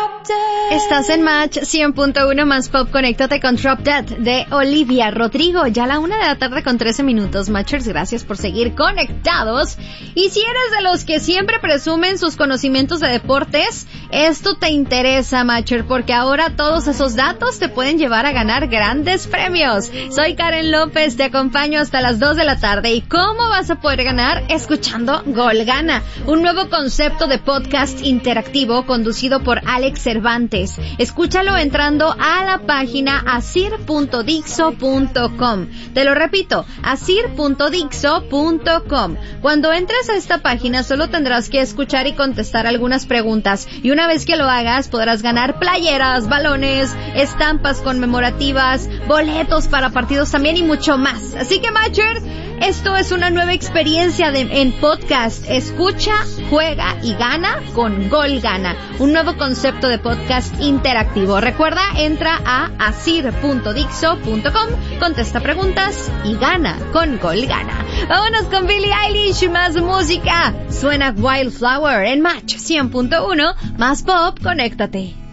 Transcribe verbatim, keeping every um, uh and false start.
Estás en Match cien punto uno más Pop. Conéctate con Drop Dead de Olivia Rodrigo. Ya a la una de la tarde con trece minutos. Matchers, gracias por seguir conectados. Y si eres de los que siempre presumen sus conocimientos de deportes, esto te interesa, Matcher, porque ahora todos esos datos te pueden llevar a ganar grandes premios. Soy Karen López, te acompaño hasta las dos de la tarde. ¿Y cómo vas a poder ganar? Escuchando Gol Gana, un nuevo concepto de podcast interactivo conducido por Alex Cervantes. Escúchalo entrando a la página asir punto dixo punto com. Te lo repito, asir punto dixo punto com. Cuando entres a esta página solo tendrás que escuchar y contestar algunas preguntas, y una vez que lo hagas podrás ganar playeras, balones, estampas conmemorativas, boletos para partidos también y mucho más. Así que, Matcher, esto es una nueva experiencia de, en podcast. Escucha, juega y gana con Gol Gana, un nuevo concepto de podcast interactivo. Recuerda, entra a asir punto dixo punto com, contesta preguntas y gana con Gol Gana. Vámonos con Billie Eilish y más música. Suena Wildflower en Match cien punto uno más Pop. Conéctate.